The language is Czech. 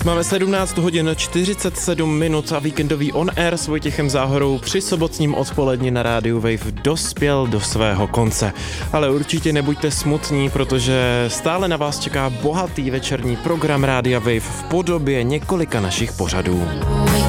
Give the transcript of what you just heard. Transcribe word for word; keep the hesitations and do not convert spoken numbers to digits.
Máme sedmnáct hodin čtyřicet sedm minut a víkendový On Air s Vojtěchem Záhorou při sobotním odpoledni na rádiu Wave dospěl do svého konce. Ale určitě nebuďte smutní, protože stále na vás čeká bohatý večerní program Rádia Wave v podobě několika našich pořadů.